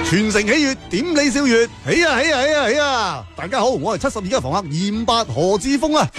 全城喜悅，點你笑月，喜啊喜啊喜啊喜啊！大家好，我係72家房客28何志峰啊！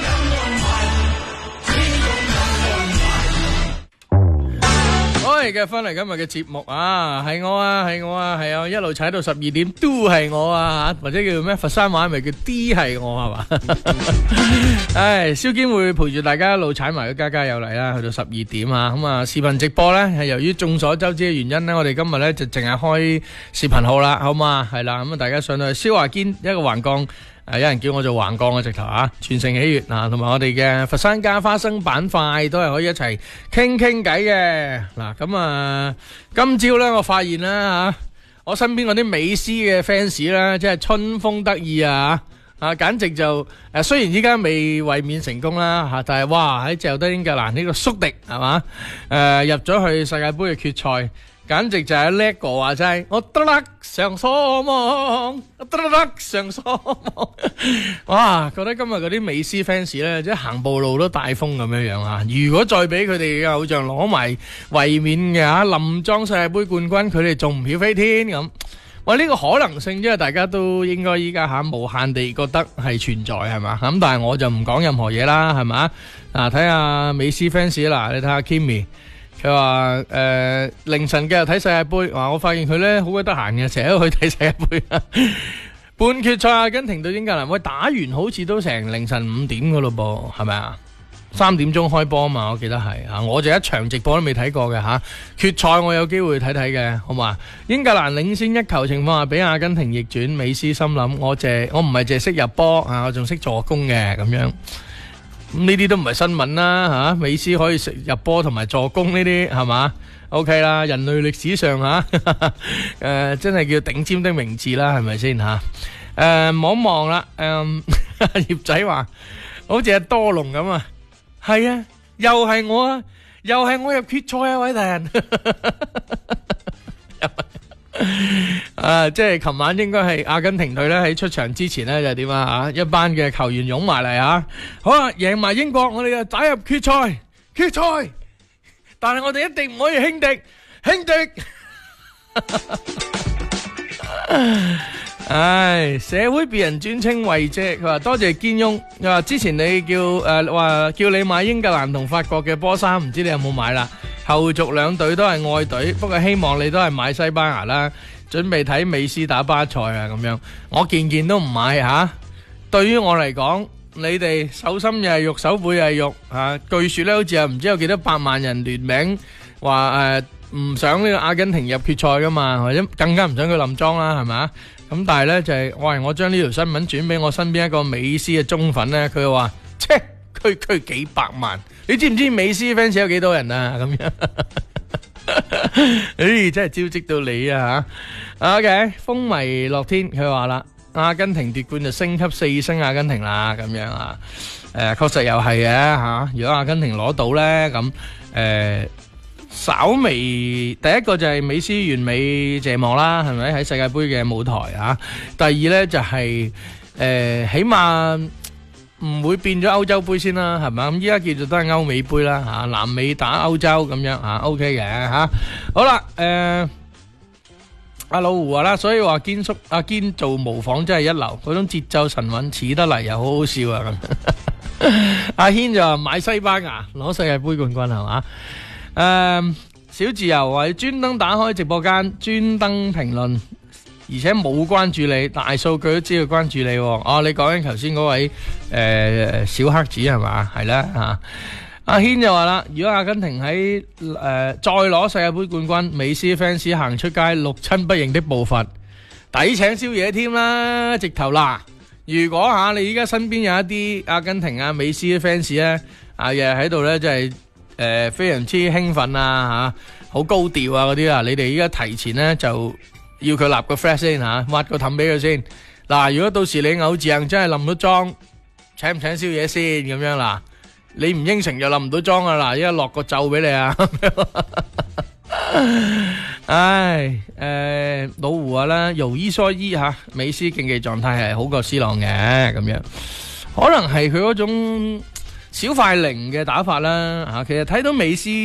嘅翻嚟今日嘅節目啊，係我啊，一路踩到12點都係我啊，或者叫咩佛山話咪叫 D 係我係嘛？唉，蕭堅會陪住大家一路踩埋個家家有嚟啦，去到12點啊，咁啊視頻直播咧係由於眾所周知嘅原因咧，我哋今日咧就淨係開視頻號啦，好嘛？係啦，咁啊大家上到去蕭華堅一個橫槓。有人叫我做橫槓嘅直頭啊，全城喜悅嗱，同埋我哋嘅佛山加花生板塊都係可以一齊傾傾偈嘅嗱。咁啊，今朝咧我發現啦吓，我身邊嗰啲美斯嘅 fans 咧，真係春風得意啊！簡直就雖然依家未衛冕成功啦吓，但係哇喺就得英格蘭呢個宿敵係嘛入咗去世界盃嘅決賽。簡直就係叻哥話齋，我得啦上所望，得啦上所望。哇！覺得今日嗰啲美斯 fans 咧，即係行步路都帶風咁樣樣啊！如果再俾佢哋嘅偶像攞埋衛冕嘅林莊世界盃冠軍，佢哋仲唔曉飛天咁？哇！呢個可能性即係大家都應該依家無限地覺得係存在係嘛？咁但係我就唔講任何嘢啦，係嘛？睇下美斯 fans 嗱，你睇下 Kimi。佢話凌晨繼續睇世界盃，我發現佢咧好鬼得閒嘅，成日都去睇世界盃。半決賽阿根廷對英格蘭，喂打完好似都成凌晨5點噶咯噃，係咪啊？3點鐘開波啊嘛，我記得係我就一場直播都未睇過嘅吓。決賽我有機會睇睇嘅，好嘛？英格蘭領先1球情況下，俾阿根廷逆轉，美斯心諗我唔係淨係識入波我仲識助攻嘅咁樣。咁呢啲都唔係新聞啦吓，美斯可以入波同埋助攻呢啲係嘛 ？OK 啦，人類歷史上真係叫頂尖的名字啦，係咪先吓？望一望啦，葉仔話好似係多龍咁啊，係啊，又係我啊，又係我入決賽啊，偉大人。即係琴晚應該係阿根廷隊咧喺出場之前咧就點啊一班嘅球員湧埋嚟好啦，贏埋英國，我哋就打入決賽，但係我哋一定唔可以輕敵。社會別人尊稱慧姐，佢話多謝堅翁，佢話之前你叫你買英格蘭同法國嘅波衫，唔知你有冇買啦？後續兩隊都係愛隊，不過希望你都係買西班牙啦，準備睇美斯打巴塞啊咁樣。我件都唔買吓。對於我嚟講，你哋手心又係肉，手背又係肉據說咧，好似係唔知有幾多百萬人聯名話唔想呢個阿根廷入決賽噶嘛，或者更加唔想佢冧莊啦，係咪？咁但係咧就係我將呢條新聞轉俾我身邊一個美斯嘅忠粉咧，佢話切區幾百萬，你知唔知美斯 fans 有幾多人啊？咁樣，真係招積到你啊吓 ！OK， 風迷樂天佢話啦，阿根廷奪冠就升級4星阿根廷啦，咁樣確實又係嘅吓。如果阿根廷攞到咧，咁稍微第一個就係美斯完美謝幕啦，係咪喺世界盃嘅舞台第二咧就係起碼唔會變咗歐洲盃先啦，係咪？咁依家叫做都係歐美盃啦南美打歐洲咁樣OK 嘅好啦，阿老胡話啦，所以話阿堅做模仿真係一流，嗰種節奏神韻似得嚟又好好笑啊咁。阿軒就話買西班牙攞世界盃冠軍係嘛？小自由話專登打開直播間，專登評論，而且冇關注你，大數據都知道關注你。你講緊頭先嗰位小黑子係嘛？係啦阿軒就話啦，如果阿根廷喺再攞世界盃冠軍，美斯 fans 行出街六親不認的步伐，抵請宵夜添啦，直頭啦。如果你依家身邊有一啲阿根廷美斯嘅 fans 咧，日日喺度咧，即係非常之興奮好高調嗰啲你哋依家提前咧就要佢立個 flag 先挖個氹俾佢先。嗱，如果到時你偶像真係冧到莊，請唔請宵夜先咁樣啦？你唔應承就冧唔到莊啊！嗱，依家落個咒俾你老胡話啦，由伊索伊美斯競技狀態係好過 C 朗嘅咁樣，可能係佢嗰種小快靈嘅打法啦其實睇到美斯